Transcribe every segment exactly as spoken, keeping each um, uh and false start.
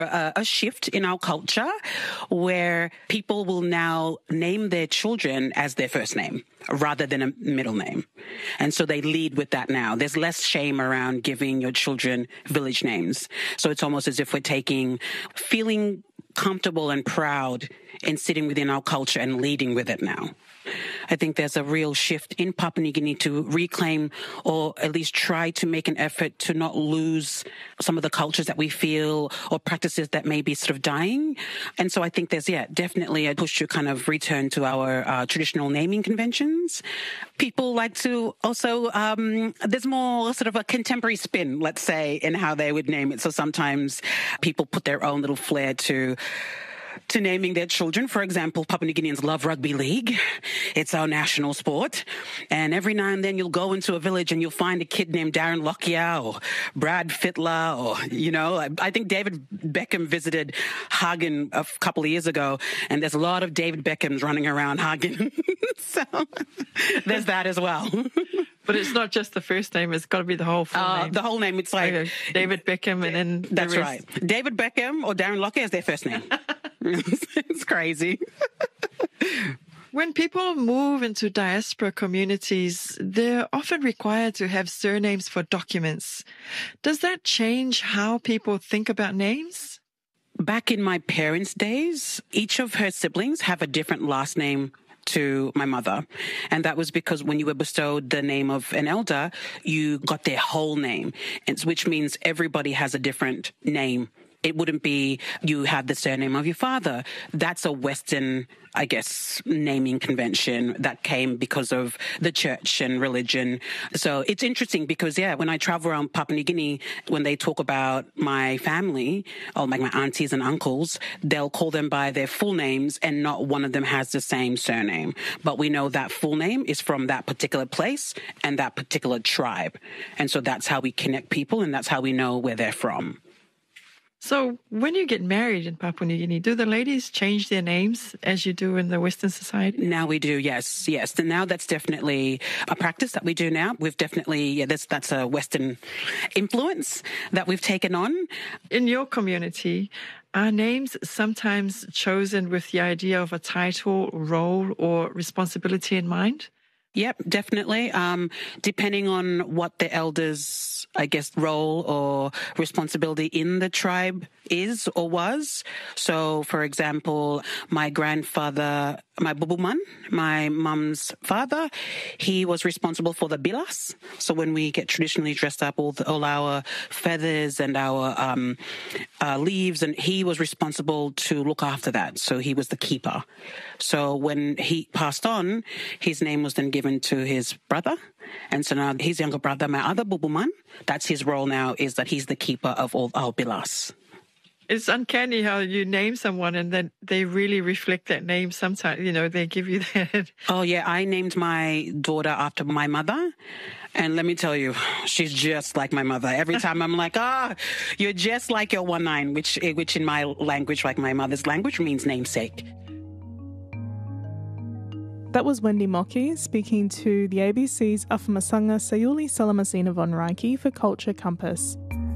A, a shift in our culture where people will now name their children as their first name rather than a middle name. And so they lead with that now. There's less shame around giving your children village names. So it's almost as if we're taking, feeling comfortable and proud in sitting within our culture and leading with it now. I think there's a real shift in Papua New Guinea to reclaim or at least try to make an effort to not lose some of the cultures that we feel or practices that may be sort of dying. And so I think there's, yeah, definitely a push to kind of return to our uh, traditional naming conventions. People like to also, um, there's more sort of a contemporary spin, let's say, in how they would name it. So sometimes people put their own little flair to to naming their children. For example, Papua New Guineans love rugby league. It's our national sport. And every now and then you'll go into a village and you'll find a kid named Darren Lockyer or Brad Fittler or, you know, I, I think David Beckham visited Hagen a couple of years ago, and there's a lot of David Beckhams running around Hagen. So there's that as well. But it's not just the first name, it's got to be the whole full uh, name. The whole name, it's like... Okay. David Beckham and then the That's rest. right. David Beckham or Darren Lockyer is their first name. It's crazy. When people move into diaspora communities, they're often required to have surnames for documents. Does that change how people think about names? Back in my parents' days, each of her siblings have a different last name to my mother. And that was because when you were bestowed the name of an elder, you got their whole name, which means everybody has a different name. It wouldn't be you have the surname of your father. That's a Western, I guess, naming convention that came because of the church and religion. So it's interesting because, yeah, when I travel around Papua New Guinea, when they talk about my family, or like my aunties and uncles, they'll call them by their full names and not one of them has the same surname. But we know that full name is from that particular place and that particular tribe. And so that's how we connect people and that's how we know where they're from. So when you get married in Papua New Guinea, do the ladies change their names as you do in the Western society? Now we do, yes, yes. And now that's definitely a practice that we do now. We've definitely, yeah, that's, that's a Western influence that we've taken on. In your community, are names sometimes chosen with the idea of a title, role, or responsibility in mind? Yep, definitely. Um, depending on what the elders, I guess, role or responsibility in the tribe is or was. So, for example, my grandfather, my bubuman, my mum's father, he was responsible for the bilas. So when we get traditionally dressed up, all, the, all our feathers and our um, uh, leaves, and he was responsible to look after that. So he was the keeper. So when he passed on, his name was then given to his brother. And so now his younger brother, my other bubuman, that's his role now, is that he's the keeper of all our bilas. It's uncanny how you name someone and then they really reflect that name sometimes. You know, they give you that. Oh, yeah. I named my daughter after my mother. And let me tell you, she's just like my mother. Every time I'm like, ah, oh, you're just like your one nine, which, which in my language, like my mother's language, means namesake. That was Wendy Mockey speaking to the A B C's Afamasanga Sayuli Salamasina von Reiki for Culture Compass.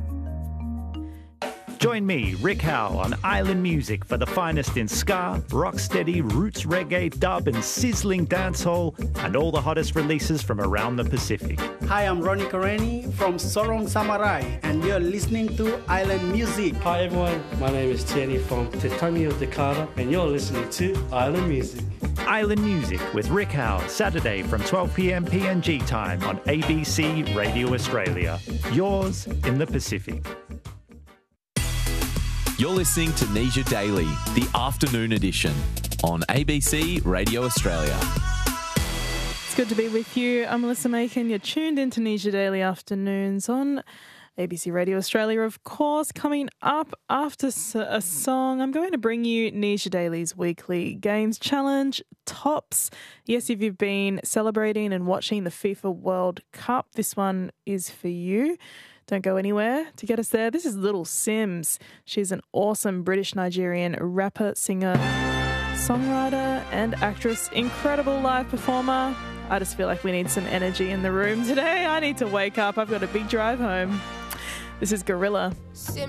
Join me, Rick Howe, on Island Music for the finest in ska, rocksteady, roots reggae, dub and sizzling dancehall, and all the hottest releases from around the Pacific. Hi, I'm Ronnie Kareni from Sorong Samurai, and you're listening to Island Music. Hi everyone, my name is Tierney from Te Tangi o Te Kara, and you're listening to Island Music. Island Music with Rick Howe, Saturday from twelve p.m. P N G time on A B C Radio Australia. Yours in the Pacific. You're listening to Nesia Daily, the afternoon edition on A B C Radio Australia. It's good to be with you. I'm Melissa Macon. You're tuned into Nesia Daily Afternoons on A B C Radio Australia, of course. Coming up after a song, I'm going to bring you Nesia Daily's weekly games challenge, Tops. Yes, if you've been celebrating and watching the FIFA World Cup, this one is for you. Don't go anywhere to get us there. This is Little Sims. She's an awesome British-Nigerian rapper, singer, songwriter and actress. Incredible live performer. I just feel like we need some energy in the room today. I need to wake up. I've got a big drive home. This is Gorilla.